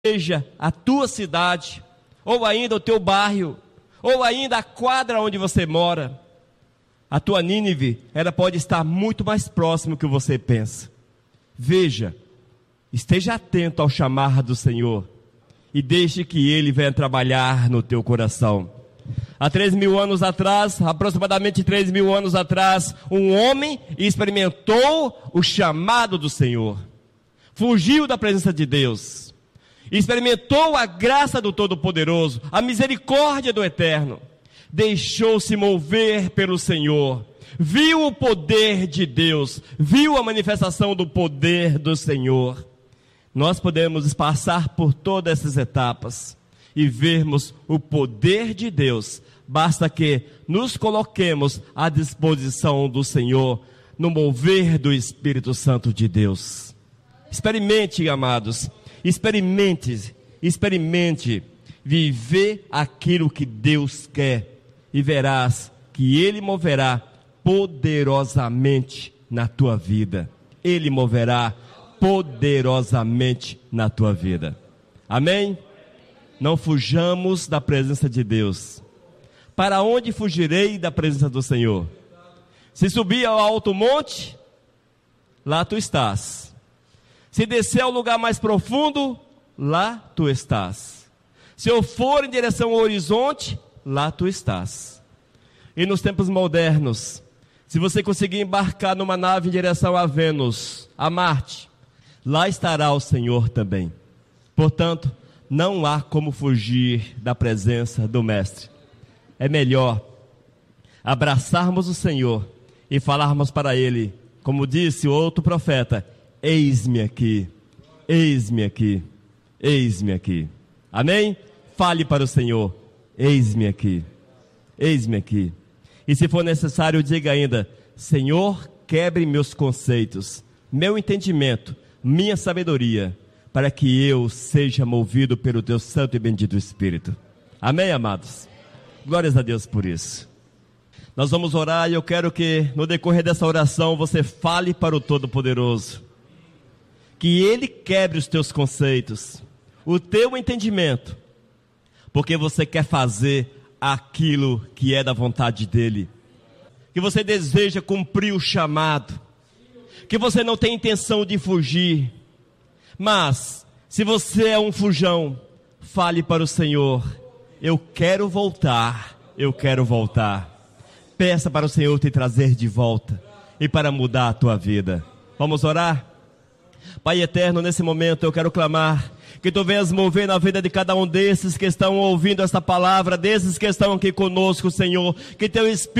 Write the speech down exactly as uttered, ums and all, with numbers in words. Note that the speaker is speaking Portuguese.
seja a tua cidade, ou ainda o teu bairro, ou ainda a quadra onde você mora, a tua Nínive, ela pode estar muito mais próximo do que você pensa. Veja, esteja atento ao chamar do Senhor e deixe que Ele venha trabalhar no teu coração. Há três mil anos atrás, aproximadamente três mil anos atrás, um homem experimentou o chamado do Senhor, fugiu da presença de Deus, experimentou a graça do Todo-Poderoso, a misericórdia do Eterno, deixou-se mover pelo Senhor, viu o poder de Deus, viu a manifestação do poder do Senhor. Nós podemos passar por todas essas etapas e vermos o poder de Deus, basta que nos coloquemos à disposição do Senhor, no mover do Espírito Santo de Deus. Experimente, amados, experimente, experimente viver aquilo que Deus quer e verás que Ele moverá poderosamente na tua vida. Ele moverá poderosamente na tua vida. Amém? Não fujamos da presença de Deus. Para onde fugirei da presença do Senhor? Se subir ao alto monte, lá tu estás. Se descer ao lugar mais profundo, lá tu estás. Se eu for em direção ao horizonte, lá tu estás. E nos tempos modernos, se você conseguir embarcar numa nave em direção a Vênus, a Marte, lá estará o Senhor também. Portanto, não há como fugir da presença do Mestre. É melhor abraçarmos o Senhor e falarmos para Ele, como disse o outro profeta: eis-me aqui, eis-me aqui, eis-me aqui. Amém? Fale para o Senhor: eis-me aqui, eis-me aqui. E se for necessário, diga ainda: Senhor, quebre meus conceitos, meu entendimento, minha sabedoria, para que eu seja movido pelo teu santo e bendito Espírito. Amém, amados? Glórias a Deus por isso. Nós vamos orar e eu quero que no decorrer dessa oração você fale para o Todo-Poderoso, que Ele quebre os teus conceitos, o teu entendimento, porque você quer fazer aquilo que é da vontade dEle, que você deseja cumprir o chamado, que você não tem intenção de fugir. Mas, se você é um fujão, fale para o Senhor: eu quero voltar, eu quero voltar. Peça para o Senhor te trazer de volta e para mudar a tua vida. Vamos orar? Pai eterno, nesse momento eu quero clamar que tu venhas mover na vida de cada um desses que estão ouvindo esta palavra, desses que estão aqui conosco, Senhor, que teu Espírito